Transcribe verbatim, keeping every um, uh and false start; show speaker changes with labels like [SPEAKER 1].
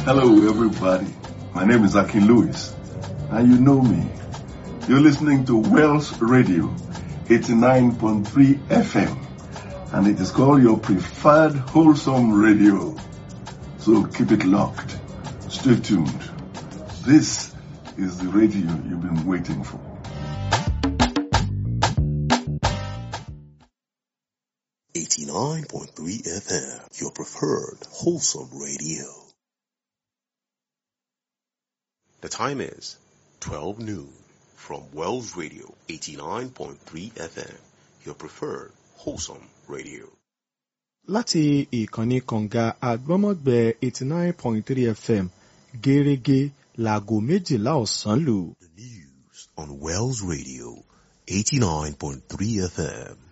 [SPEAKER 1] Hello, everybody. My name is Akin Lewis, and you know me. You're listening to Wells Radio, eighty-nine point three F M, and it is called your preferred wholesome radio. So keep it locked. Stay tuned. This is the radio you've been waiting for.
[SPEAKER 2] eighty-nine point three F M, your preferred wholesome radio. The time is twelve noon from Wells Radio eighty-nine point three F M, your preferred wholesome radio.
[SPEAKER 3] Láti ìkànnì kànga àgbọ́mọ̀gbẹ́ eighty-nine point three F M, gẹ́rẹ́gẹ́ láago méjìlá ọ̀sán lù.
[SPEAKER 2] The news on Wells Radio eighty-nine point three F M.